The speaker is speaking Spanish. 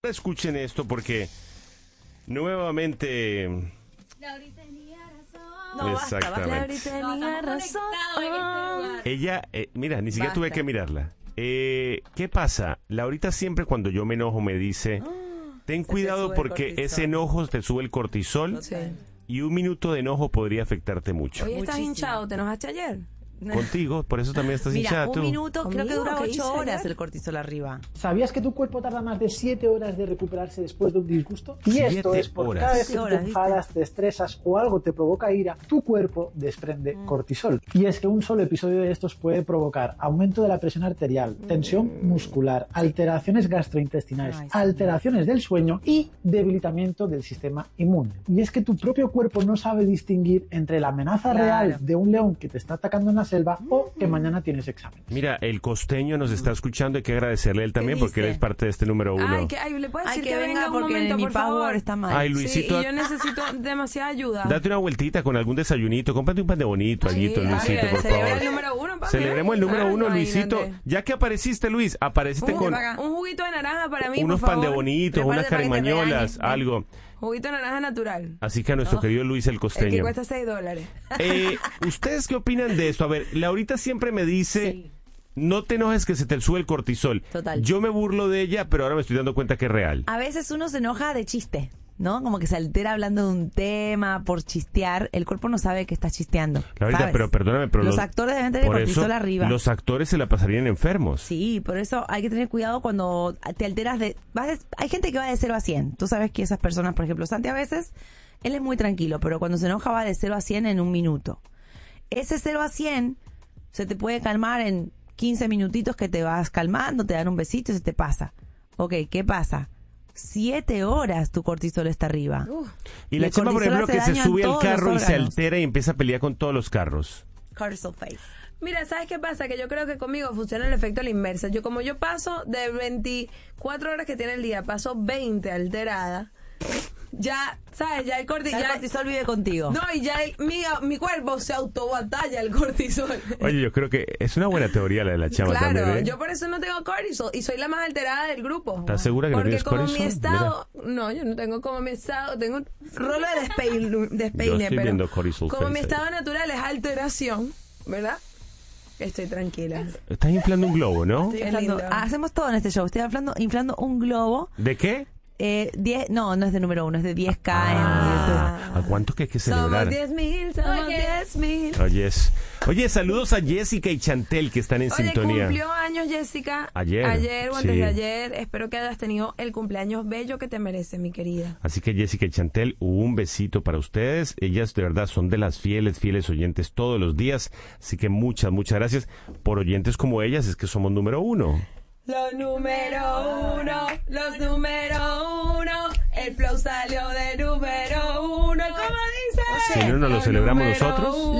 Escuchen esto porque nuevamente... Laurita tenía razón. No, exactamente. Laurita tenía razón. Ella, mira, ni siquiera Basta. tuve que mirarla. ¿Qué pasa? Laurita siempre cuando yo me enojo me dice, ten te cuidado sube el porque cortisol. ese enojo te sube el cortisol Sí. y un minuto de enojo podría afectarte mucho. Hoy estás Muchísimo. hinchado, ¿te enojaste ayer? Contigo, por eso también estás Mira, hinchada un tú. minuto creo que ¿Conmigo? dura ¿Qué hice 8 horas ayer? el cortisol arriba. ¿Sabías que tu cuerpo tarda más de 7 horas de recuperarse después de un disgusto? Y 7 esto es porque horas. cada vez que 7 tú horas, te ¿viste? enfadas, te estresas o algo te provoca ira, tu cuerpo desprende cortisol. Y es que un solo episodio de estos puede provocar aumento de la presión arterial, tensión muscular, alteraciones gastrointestinales, Ay, sí. alteraciones del sueño y debilitamiento del sistema inmune. Y es que tu propio cuerpo no sabe distinguir entre la amenaza Claro. real de un león que te está atacando en la selva o que mañana tienes examen. Mira, el costeño nos está escuchando, hay que agradecerle a él también porque él dice? es parte de este número 1. ¿le puedes Ay, decir que venga un porque momento, mi por power favor? está mal. Ay, Sí, Luisito, y yo necesito demasiada ayuda. date una vueltita con algún desayunito, cómprate un pan de bonito, alguito, Luisito, por celebra favor. el número 1, papi. Celebremos el número 1, Imagínate. Luisito. Ya que apareciste, Luis, apareciste con Un juguito de naranja para mí, unos por pan de favor. bonitos, unas Prepárate para que te carimañolas, regañen. algo. Juguito de naranja natural. Así que a nuestro querido Luis el El que costeño. cuesta $6. ¿Ustedes qué opinan de esto? A ver, Laurita siempre me dice, Sí. no te enojes que se te sube el cortisol. Total. Yo me burlo de ella, pero ahora me estoy dando cuenta que es real. A veces uno se enoja de chiste, ¿no? Como que se altera hablando de un tema por chistear. El cuerpo no sabe que estás chisteando. Laurita, ¿sabes? pero perdóname, pero los actores deben tener por cortisol eso, arriba. los actores se la pasarían enfermos. Sí, por eso hay que tener cuidado cuando te alteras hay gente que va de 0 a 100. Tú sabes que esas personas, por ejemplo, Santi a veces, él es muy tranquilo, pero cuando se enoja va de 0 a 100 en un minuto. Ese 0 a 100 se te puede calmar en 15 minutitos que te vas calmando, te dan un besito y se te pasa. Ok, ¿qué pasa? 7 horas tu cortisol está arriba. Y la el chama, por cortisol ejemplo, que hace se daño sube en al todos los carro y se órganos. altera y empieza a pelear con todos los carros. Cortisol face. Mira, ¿sabes qué pasa? Que yo creo que conmigo funciona el efecto a la inversa. Como yo paso de 24 horas que tiene el día, paso 20 alterada. Ya, ¿sabes? Ya el cortisol... El cortisol vive contigo. No, y ya mi cuerpo se autobatalla el cortisol. Oye, yo creo que es una buena teoría la de la chama Claro, también, ¿eh? yo por eso no tengo cortisol y soy la más alterada del grupo. ¿Estás segura que no Porque tienes como cortisol? mi estado... No, yo no tengo como mi estado... Tengo un rolo de despeine, Yo estoy pero viendo cortisol como face mi ahí. estado natural es alteración, ¿verdad? Estoy tranquila. Estás inflando un globo, ¿no? Qué Inflando- lindo. hacemos todo en este show. Estoy inflando un globo. ¿De qué? 10, no es de número 1, es de 10K ¿A cuánto que hay que celebrar? Somos 10,000, somos 10,000. Oye, saludos a Jessica y Chantel que están en Oye, sintonía. cumplió años Jessica. Ayer, Ayer o antes sí. de ayer. Espero que hayas tenido el cumpleaños bello que te mereces, mi querida. Así que Jessica y Chantel, un besito para ustedes. Ellas de verdad son de las fieles oyentes todos los días. Así que muchas gracias por oyentes como ellas. Es que somos número 1. Los número 1, los número 1. El flow salió de número 1. ¿Cómo dice? Si no, ¿no lo Los celebramos número nosotros?